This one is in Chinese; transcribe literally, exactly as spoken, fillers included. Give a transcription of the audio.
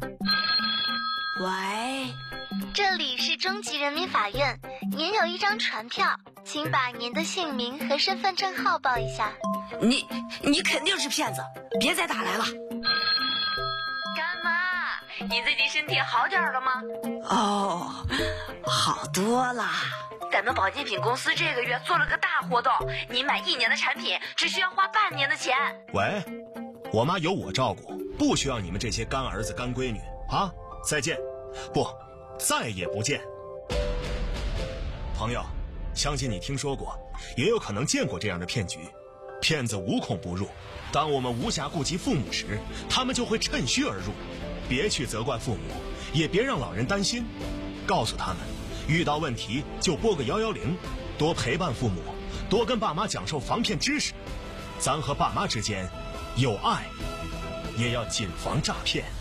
喂， 这里是中级人民法院，您有一张传票，请把您的姓名和身份证号报一下。 你你肯定是骗子，别再打来了。 干妈，你最近身体好点了吗？ 哦，好多啦。 咱们保健品公司这个月做了个大活动，你买一年的产品只需要花半年的钱。 喂，我妈有我照顾，不需要你们这些干儿子干闺女啊！再见，不，再也不见。朋友，相信你听说过，也有可能见过这样的骗局。骗子无孔不入，当我们无暇顾及父母时，他们就会趁虚而入。别去责怪父母，也别让老人担心，告诉他们遇到问题就拨个一一零，多陪伴父母，多跟爸妈讲授防骗知识。咱和爸妈之间有爱，也要谨防诈骗。